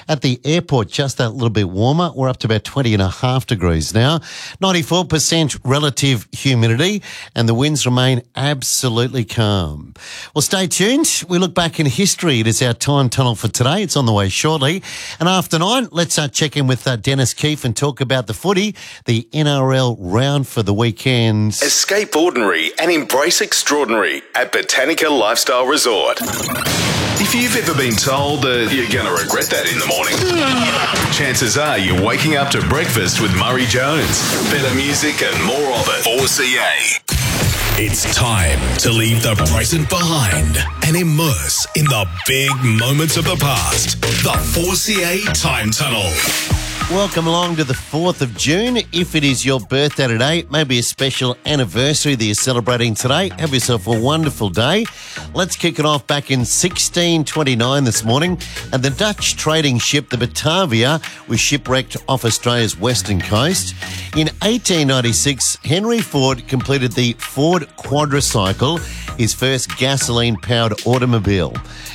At the airport, just that little bit warmer. We're up to about 20.5 degrees now. 94% relative humidity, and the winds remain absolutely calm. Well, stay tuned. We look back in history. It is our time tunnel for today. It's on the way shortly. And after 9, let's check in with Dennis Keefe and talk about the footy, the NRL round for the weekend. Escape ordinary and embrace extraordinary at Botanica Lifestyle Resort. If you've ever been told that you're going to regret that in the morning, chances are you're waking up to breakfast with Murray Jones. Better music and more of it. 4CA. It's time to leave the present behind and immerse in the big moments of the past. The 4CA Time Tunnel. Welcome along to the 4th of June. If it is your birthday today, maybe a special anniversary that you're celebrating today, have yourself a wonderful day. Let's kick it off back in 1629 this morning, and the Dutch trading ship, the Batavia, was shipwrecked off Australia's western coast. In 1896, Henry Ford completed the Ford Quadricycle, his first gasoline-powered automobile.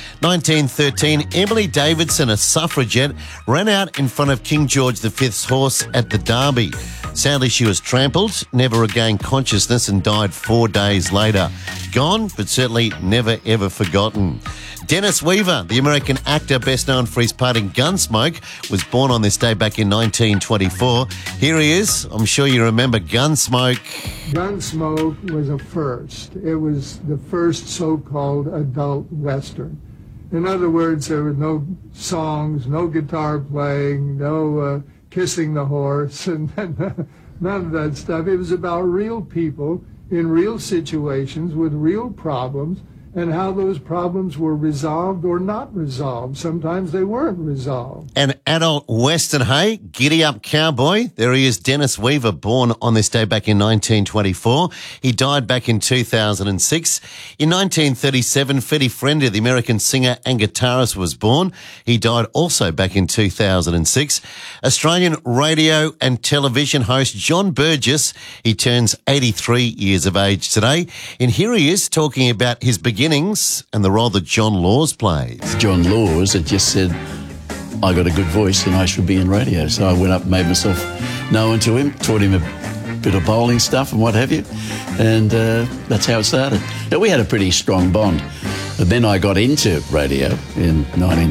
1913, Emily Davidson, a suffragette, ran out in front of King George V's horse at the Derby. Sadly, she was trampled, never regained consciousness, and died 4 days later. Gone, but certainly never, ever forgotten. Dennis Weaver, the American actor best known for his part in Gunsmoke, was born on this day back in 1924. Here he is. I'm sure you remember Gunsmoke. Gunsmoke was a first. It was the first so-called adult Western. In other words, there were no songs, no guitar playing, no kissing the horse, and none of that stuff. It was about real people in real situations with real problems, and how those problems were resolved or not resolved. Sometimes they weren't resolved. An adult Western, hey, giddy up cowboy. There he is, Dennis Weaver, born on this day back in 1924. He died back in 2006. In 1937, Freddie Fender, the American singer and guitarist, was born. He died also back in 2006. Australian radio and television host John Burgess, he turns 83 years of age today. And here he is talking about his beginnings and the role that John Laws plays. John Laws had just said, I got a good voice and I should be in radio. So I went up and made myself known to him, taught him a bit of bowling stuff and what have you. And that's how it started. Now, we had a pretty strong bond. But then I got into radio in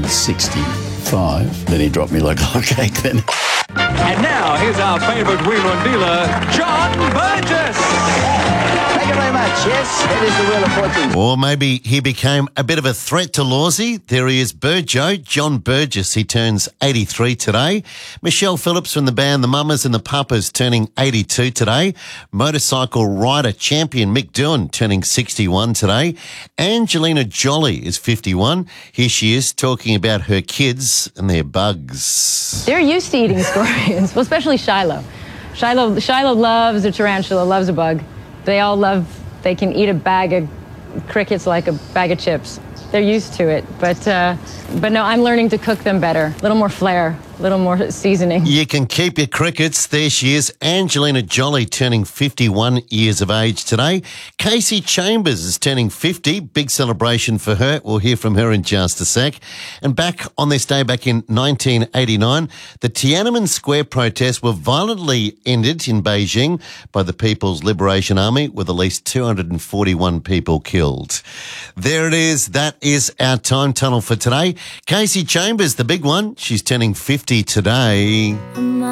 1965. Then he dropped me like a hotcake then. And now, here's our favourite wheeler and dealer, John Burgess. Thank you very much. Yes, it is the Wheel of Fortune. Or maybe he became a bit of a threat to Lawsy. There he is, Burjo, John Burgess. He turns 83 today. Michelle Phillips from the band The Mamas and the Papas turning 82 today. Motorcycle rider champion Mick Doohan turning 61 today. Angelina Jolie is 51. Here she is talking about her kids and their bugs. They're used to eating scorpions, well, especially Shiloh. Shiloh loves a tarantula, loves a bug. They all they can eat a bag of crickets like a bag of chips. They're used to it, but no, I'm learning to cook them better. A little more flair, a little more seasoning. You can keep your crickets. There she is, Angelina Jolie, turning 51 years of age today. Casey Chambers is turning 50. Big celebration for her. We'll hear from her in just a sec. And back on this day, back in 1989, the Tiananmen Square protests were violently ended in Beijing by the People's Liberation Army, with at least 241 people killed. There it is. That is our time tunnel for today. Casey Chambers, the big one. She's turning 50 today.